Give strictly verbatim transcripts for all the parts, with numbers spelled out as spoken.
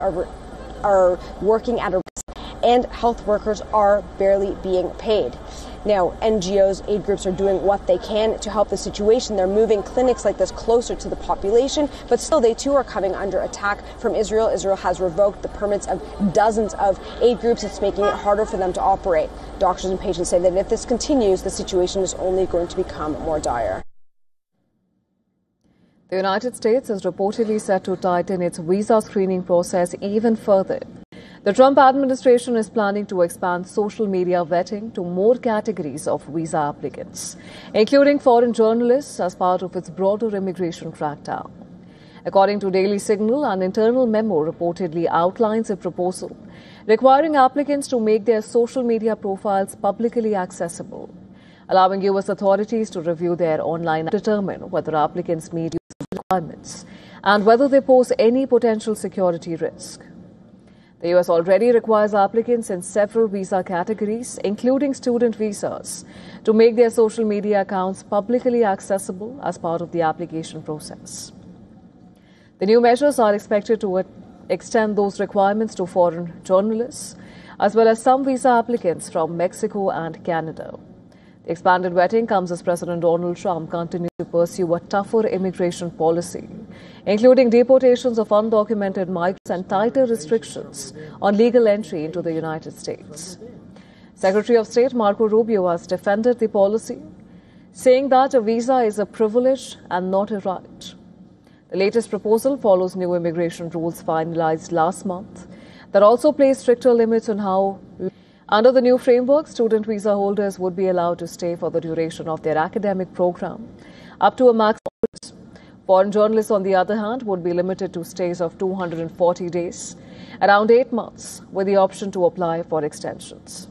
are, are working at a risk, and health workers are barely being paid. Now, N G Os, aid groups are doing what they can to help the situation. They're moving clinics like this closer to the population, but still they too are coming under attack from Israel. Israel has revoked the permits of dozens of aid groups. It's making it harder for them to operate. Doctors and patients say that if this continues, the situation is only going to become more dire. The United States is reportedly set to tighten its visa screening process even further. The Trump administration is planning to expand social media vetting to more categories of visa applicants, including foreign journalists, as part of its broader immigration crackdown. According to Daily Signal, an internal memo reportedly outlines a proposal requiring applicants to make their social media profiles publicly accessible, allowing U S authorities to review their online and determine whether applicants meet requirements and whether they pose any potential security risk. The U S already requires applicants in several visa categories, including student visas, to make their social media accounts publicly accessible as part of the application process. The new measures are expected to extend those requirements to foreign journalists, as well as some visa applicants from Mexico and Canada. The expanded vetting comes as President Donald Trump continues to pursue a tougher immigration policy, including deportations of undocumented migrants and tighter restrictions on legal entry into the United States. Secretary of State Marco Rubio has defended the policy, saying that a visa is a privilege and not a right. The latest proposal follows new immigration rules finalized last month that also place stricter limits on how. Under the new framework, student visa holders would be allowed to stay for the duration of their academic program, up to a maximum. Foreign journalists, on the other hand, would be limited to stays of two hundred forty days, around eight months, with the option to apply for extensions.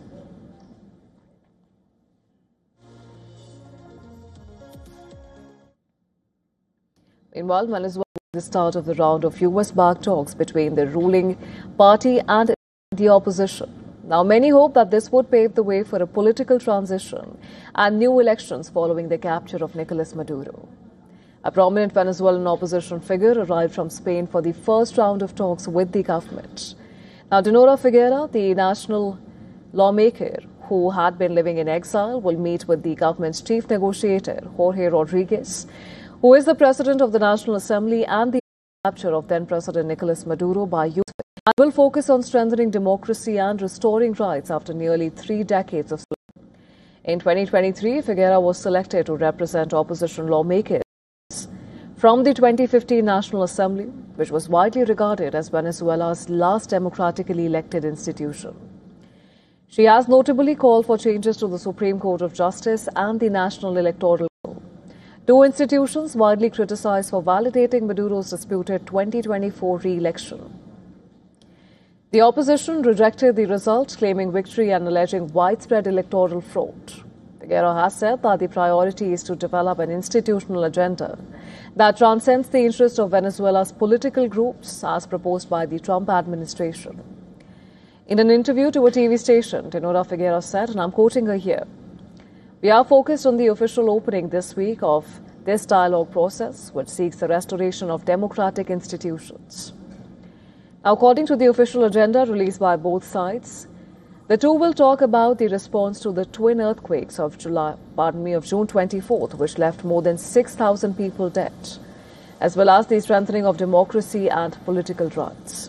Meanwhile, Venezuela is the start of the round of U S-backed talks between the ruling party and the opposition. Now, many hope that this would pave the way for a political transition and new elections following the capture of Nicolas Maduro. A prominent Venezuelan opposition figure arrived from Spain for the first round of talks with the government. Now, Dinora Figuera, the national lawmaker who had been living in exile, will meet with the government's chief negotiator, Jorge Rodriguez, who is the president of the National Assembly and the capture of then-President Nicolas Maduro by U S and will focus on strengthening democracy and restoring rights after nearly three decades of slavery. In twenty twenty-three, Figuera was selected to represent opposition lawmakers from the twenty fifteen National Assembly, which was widely regarded as Venezuela's last democratically elected institution. She has notably called for changes to the Supreme Court of Justice and the National Electoral Code, two institutions widely criticized for validating Maduro's disputed twenty twenty-four re-election. The opposition rejected the result, claiming victory and alleging widespread electoral fraud. Figuera has said that the priority is to develop an institutional agenda that transcends the interests of Venezuela's political groups as proposed by the Trump administration. In an interview to a T V station, Dinora Figuera said, and I'm quoting her here, "We are focused on the official opening this week of this dialogue process, which seeks the restoration of democratic institutions." Now, according to the official agenda released by both sides, the two will talk about the response to the twin earthquakes of July, pardon me, of June twenty-fourth, which left more than six thousand people dead, as well as the strengthening of democracy and political rights.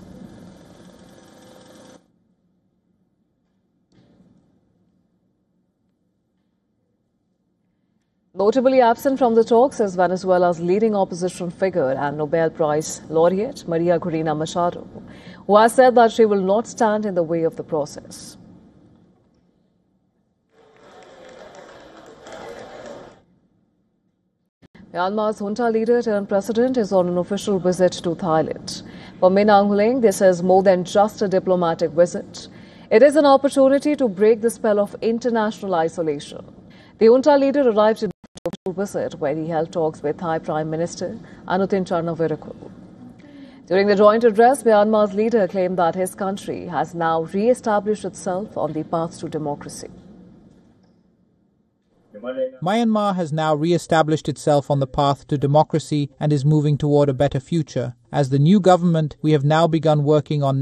Notably absent from the talks is Venezuela's leading opposition figure and Nobel Prize laureate Maria Corina Machado, who has said that she will not stand in the way of the process. Myanmar's junta leader turned president is on an official visit to Thailand. For Min Aung Hlaing, this is more than just a diplomatic visit. It is an opportunity to break the spell of international isolation. The junta leader arrived in an official visit where he held talks with Thai Prime Minister Anutin Charnvirakul. During the joint address, Myanmar's leader claimed that his country has now re-established itself on the path to democracy. Myanmar has now re-established itself on the path to democracy and is moving toward a better future. As the new government, we have now begun working on